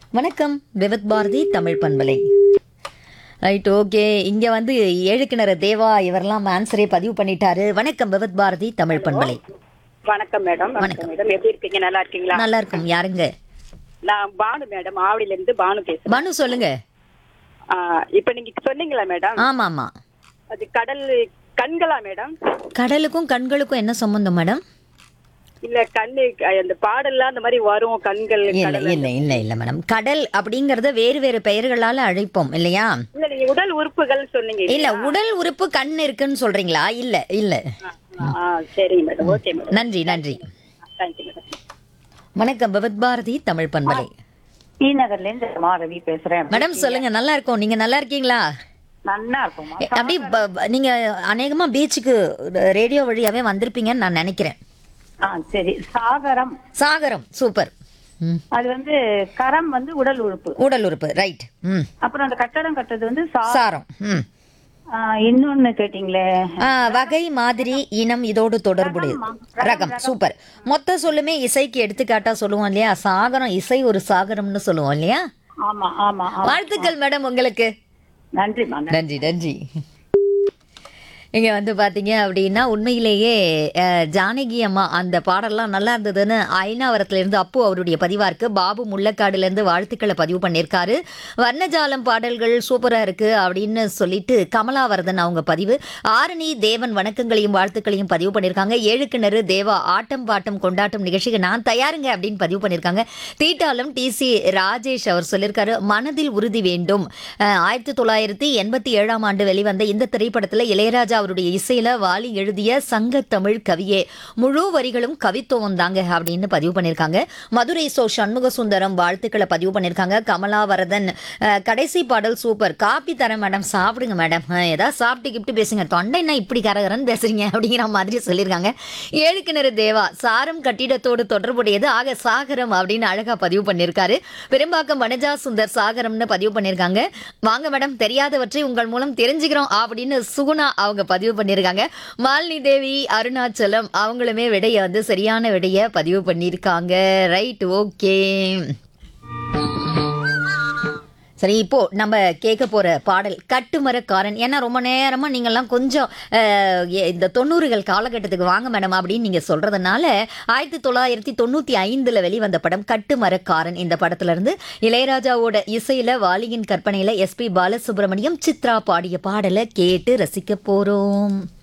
வணக்கம் விவத் பாரதி தமிழ் பண்பலை. Right, okay. இங்க வந்து ஏழுக்கிணறு தேவா இவரெல்லாம் ஆன்சரே பதிவு பண்ணிட்டாரு. வணக்கம் விவத் பாரதி தமிழ் பண்பலை. வணக்கம் மேடம். வணக்கம் மேடம். எப்படி இருக்கீங்க? நல்லா இருக்கீங்களா? நல்லா இருக்கும். யாருங்க? நான் பானு மேடம், ஆவடியில இருந்து பானு பேசுறேன். பானு சொல்லுங்க. இப்ப நீங்க சொன்னீங்களா மேடம்? ஆமா ஆமா. அது கடல் கண்களா மேடம்? கடலுக்கும் கண்களுக்கும் என்ன சம்பந்தம் மேடம்? இல்ல கண்ணு அந்த பாடல்ல அந்த மாதிரி வரும் கண்கள். இல்ல கடல். இல்ல இல்ல இல்ல மேடம். கடல் அப்படிங்கறத வேறு வேறு பெயர்களால அழைப்போம் இல்லையா? இல்ல நீங்க உடல் உறுப்புகள் சொன்னீங்க இல்ல, உடல் உறுப்பு கண் இருக்குன்னு சொல்றீங்களா? இல்ல இல்ல. சரிங்க மேடம். Okay madam. நன்றி நன்றி. Thank you madam. வணக்கம் விவத் பாரதி தமிழ் பண்பலை. டி நகர்ல இருந்து ரவி பேசுறேன். மேடம் சொல்லுங்க. நல்லா இருக்கோம். நீங்க நல்லா இருக்கீங்களா? நல்லா இருக்குமா? அப்படி நீங்க அநேகமா பீச்சுக்கு ரேடியோ வழியாவே வந்திருப்பீங்கன்னு நான் நினைக்கிறேன். சரி. சாகரம். சாகரம் சூப்பர். அது வந்து கரம் வந்து உடல் உறுப்பு. உடல் உறுப்பு ரைட். அப்புறம் அந்த கட்டடம் கட்டுறது வந்து சாரம். இன்னொன்னு கேட்டீங்களே, வகை, மாதிரி, இனம், இதோடு தொடர்புடையது. ரகம். சூப்பர். மொத்த சொல்லுமே இசைக்கு எடுத்துக்காட்டா சொல்லுவோம் இல்லையா? சாகரம் இசை ஒரு சாகரம்னு சொல்லுவோம் இல்லையா? ஆமா ஆமா. வாழ்த்துக்கள் மேடம் உங்களுக்கு. நன்றிமா. நன்றி நன்றி. இங்கே வந்து பார்த்தீங்க அப்படின்னா உண்மையிலேயே ஜானகி அம்மா அந்த பாடல்லாம் நல்லா இருந்ததுன்னு ஐநாவரத்துலேருந்து அப்பு அவருடைய பதிவாக இருக்குது. பாபு முள்ளக்காடுலேருந்து வாழ்த்துக்களை பதிவு பண்ணியிருக்காரு. வர்ணஜாலம் பாடல்கள் சூப்பராக இருக்குது அப்படின்னு சொல்லிட்டு கமலாவரதன் அவங்க பதிவு. ஆரணி தேவன் வணக்கங்களையும் வாழ்த்துக்களையும் பதிவு பண்ணியிருக்காங்க. ஏழுக்கிணறு தேவா ஆட்டம் பாட்டம் கொண்டாட்டம் நிகழ்ச்சிக்கு நான் தயாருங்க அப்படின்னு பதிவு பண்ணியிருக்காங்க. தீட்டாலம் டிசி ராஜேஷ் அவர் சொல்லியிருக்காரு, மனதில் உறுதி வேண்டும். 1987 ஆண்டு வெளிவந்த இந்த திரைப்படத்தில் இளையராஜா அவருடைய இசையில வாலி எழுதிய சங்க தமிழ் கவியே, முழு வரிகளும் கவித்துவம் தாங்க அப்படின்னு பதிவு பண்ணியிருக்காங்க. மதுரை சோ சண்முக சுந்தரம் வாழ்த்துக்களை பதிவு பண்ணியிருக்காங்க. கமலாவரதன் கடைசி பாடல் சூப்பர். காப்பி தரேன் மேடம், சாப்பிடுங்க மேடம். ஏதாவது சாப்பிட்டு கிப்ட்டு பேசுங்க, தொண்டை என்ன இப்படி கரகரன்னு பேசுறீங்க அப்படிங்கிற மாதிரி சொல்லியிருக்காங்க. ஏழுக்கிணறு தேவா சாரம் கட்டிடத்தோடு தொடர்புடையது, ஆக சாகரம் அப்படின்னு அழகா பதிவு பண்ணியிருக்காரு. பெரும்பாக்கம் வனஜா சுந்தர் சாகரம்னு பதிவு பண்ணியிருக்காங்க. வாங்க மேடம், தெரியாதவற்றை உங்கள் மூலம் தெரிஞ்சுக்கிறோம் அப்படின்னு சுகுணா அவங்க பதிவு பண்ணியிருக்காங்க. மாலினி தேவி அருணாச்சலம் அவங்களுமே விடைய வந்து சரியான விடைய பதிவு பண்ணியிருக்காங்க. Right, okay. சரி, இப்போ நம்ம கேட்க போற பாடல் கட்டுமரக்காரன். ஏன்னா ரொம்ப நேரமா நீங்கள்லாம் கொஞ்சம் இந்த 90கள் காலகட்டத்துக்கு வாங்க மேடம் அப்படின்னு நீங்க சொல்றதுனால 1995 வெளிவந்த படம் கட்டுமரக்காரன். இந்த படத்துல இருந்து இளையராஜாவோட இசையில வாலியின் கற்பனையில SP பாலசுப்ரமணியம் சித்ரா பாடிய பாடலை கேட்டு ரசிக்க போறோம்.